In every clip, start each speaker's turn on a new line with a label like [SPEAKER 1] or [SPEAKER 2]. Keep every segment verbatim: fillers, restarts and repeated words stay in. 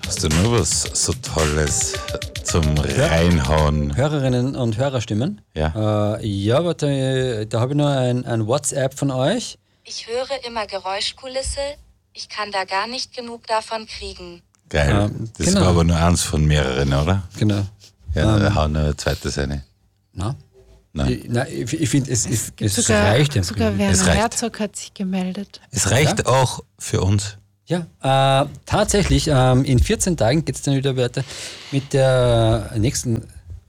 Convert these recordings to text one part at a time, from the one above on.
[SPEAKER 1] Hast du nur was so Tolles zum Reinhauen?
[SPEAKER 2] Hörerinnen und Hörerstimmen?
[SPEAKER 1] Ja.
[SPEAKER 2] Äh, ja, warte, da habe ich noch ein, ein WhatsApp von euch.
[SPEAKER 3] Ich höre immer Geräuschkulisse. Ich kann da gar nicht genug davon kriegen.
[SPEAKER 1] Geil.
[SPEAKER 2] Ähm,
[SPEAKER 1] das
[SPEAKER 2] genau.
[SPEAKER 1] war aber nur eins von mehreren, oder?
[SPEAKER 2] Genau.
[SPEAKER 1] Ja,
[SPEAKER 2] Ähm,
[SPEAKER 1] da hauen noch ein zweites rein.
[SPEAKER 2] Na?
[SPEAKER 1] Nein.
[SPEAKER 2] Ich, nein, ich, ich finde, es, es, es
[SPEAKER 4] Sogar,
[SPEAKER 2] reicht einfach.
[SPEAKER 4] sogar
[SPEAKER 2] nicht.
[SPEAKER 1] Es
[SPEAKER 4] Werner
[SPEAKER 1] reicht.
[SPEAKER 4] Herzog hat sich gemeldet.
[SPEAKER 1] Es reicht auch für uns.
[SPEAKER 2] Ja, äh, tatsächlich, ähm, in vierzehn Tagen geht es dann wieder weiter mit der nächsten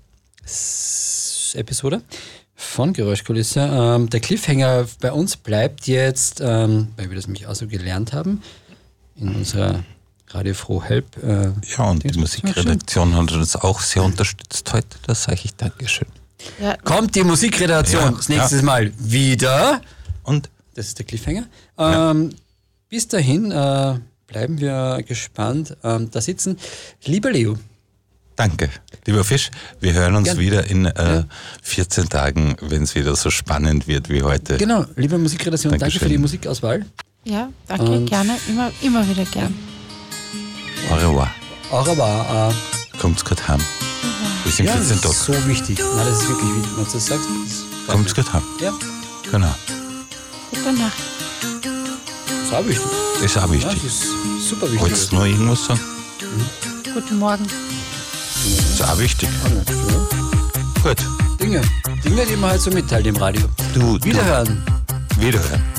[SPEAKER 2] S- Episode von Geräuschkulisse. Ähm, der Cliffhanger bei uns bleibt jetzt, ähm, weil wir das nämlich auch so gelernt haben, in unserer Radio Froh Help. Äh,
[SPEAKER 1] Ja, und die
[SPEAKER 2] Dings-
[SPEAKER 1] Musikredaktion hat uns auch sehr unterstützt heute. Da sage ich Dankeschön.
[SPEAKER 4] Ja,
[SPEAKER 2] Kommt die Musikredaktion
[SPEAKER 1] Ja,
[SPEAKER 2] das nächste
[SPEAKER 1] ja.
[SPEAKER 2] Mal wieder.
[SPEAKER 1] Und
[SPEAKER 2] Das ist der Cliffhanger.
[SPEAKER 1] Ja.
[SPEAKER 2] Ähm, bis dahin äh, bleiben wir gespannt. Ähm, da sitzen. Lieber Leo,
[SPEAKER 1] danke, lieber Fisch. Wir hören uns
[SPEAKER 2] Gern.
[SPEAKER 1] wieder in äh,
[SPEAKER 2] Ja.
[SPEAKER 1] vierzehn Tagen, wenn es wieder so spannend wird wie heute.
[SPEAKER 2] genau, liebe Musikredaktion, danke
[SPEAKER 1] Dankeschön.
[SPEAKER 2] für die Musikauswahl.
[SPEAKER 4] ja danke,
[SPEAKER 2] Und-
[SPEAKER 4] gerne, immer, immer wieder gern.
[SPEAKER 1] Au revoir.
[SPEAKER 2] Au revoir. Äh,
[SPEAKER 1] Kommt's gut heim. Bis in
[SPEAKER 2] ja, das
[SPEAKER 1] vierzehn
[SPEAKER 2] ist
[SPEAKER 1] Tagen.
[SPEAKER 2] so wichtig. Nein, das ist wirklich wichtig, wenn du das sagst. Das
[SPEAKER 1] Kommt's gut heim.
[SPEAKER 2] Ja,
[SPEAKER 1] Genau.
[SPEAKER 4] Gute Nacht.
[SPEAKER 2] das ist auch wichtig.
[SPEAKER 1] Ist auch
[SPEAKER 2] Ja,
[SPEAKER 1] wichtig.
[SPEAKER 2] das ist super wichtig.
[SPEAKER 1] Wolltest du noch irgendwas sagen?
[SPEAKER 4] Guten Morgen.
[SPEAKER 1] Ist auch wichtig.
[SPEAKER 2] Ja.
[SPEAKER 1] Gut.
[SPEAKER 2] Dinge, Dinge, die man halt so mitteilt im Radio.
[SPEAKER 1] Du,
[SPEAKER 2] Wiederhören.
[SPEAKER 1] du. Wiederhören.